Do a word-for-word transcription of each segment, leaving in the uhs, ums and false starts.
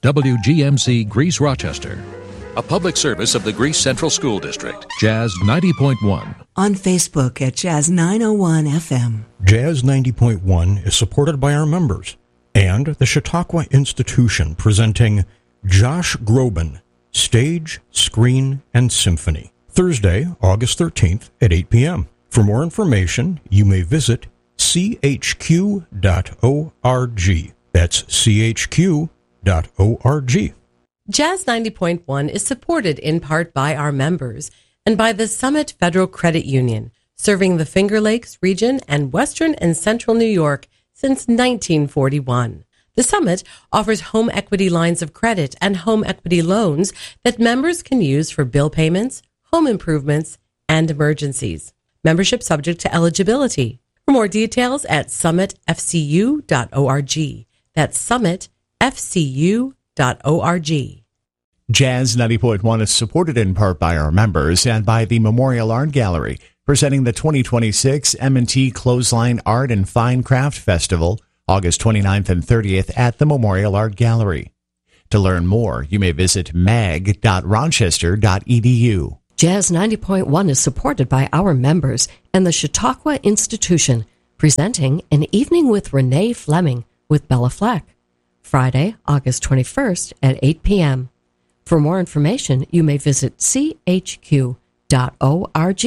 W G M C Greece Rochester. A public service of the Greece Central School District. Jazz ninety point one. On Facebook at Jazz nine oh one F M. Jazz ninety point one is supported by our members and the Chautauqua Institution, presenting Josh Groban, Stage, Screen, and Symphony, Thursday, August thirteenth at eight p.m. For more information, you may visit c h q dot org. That's c h q dot org. Jazz ninety point one is supported in part by our members and by the Summit Federal Credit Union, serving the Finger Lakes region and western and central New York since nineteen forty-one. The Summit offers home equity lines of credit and home equity loans that members can use for bill payments, home improvements, and emergencies. Membership subject to eligibility. For more details at summit f c u dot org. That's summit f c u dot org. Jazz ninety point one is supported in part by our members and by the Memorial Art Gallery, presenting the twenty twenty-six M and T Clothesline Art and Fine Craft Festival, August twenty-ninth and thirtieth at the Memorial Art Gallery. To learn more, you may visit mag dot rochester dot e d u. Jazz ninety point one is supported by our members and the Chautauqua Institution, presenting An Evening with Renee Fleming with Bella Fleck, Friday, August twenty-first at eight p.m. For more information, you may visit c h q dot org.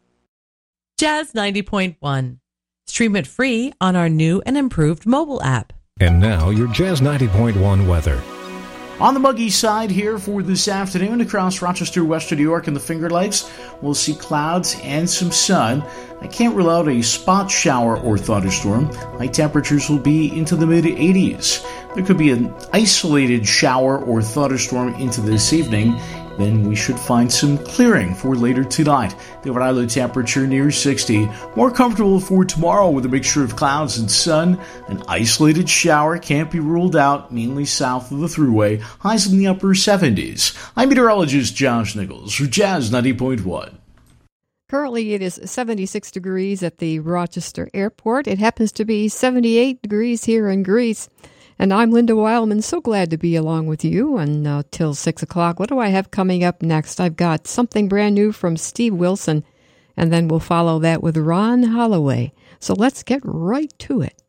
Jazz ninety point one. Stream it free on our new and improved mobile app. And now your Jazz ninety point one weather. On the muggy side here for this afternoon across Rochester, Western New York, and the Finger Lakes, we'll see clouds and some sun. I can't rule out a spot shower or thunderstorm. High temperatures will be into the mid eighties. There could be an isolated shower or thunderstorm into this evening. Then we should find some clearing for later tonight. The overnight low temperature near sixty. More comfortable for tomorrow with a mixture of clouds and sun. An isolated shower can't be ruled out, mainly south of the Thruway. Highs in the upper seventies. I'm meteorologist Josh Nichols for Jazz ninety point one. Currently, it is seventy-six degrees at the Rochester Airport. It happens to be seventy-eight degrees here in Greece. And I'm Linda Wildman, so glad to be along with you until uh, six o'clock. What do I have coming up next? I've got something brand new from Steve Wilson, and then we'll follow that with Ron Holloway. So let's get right to it.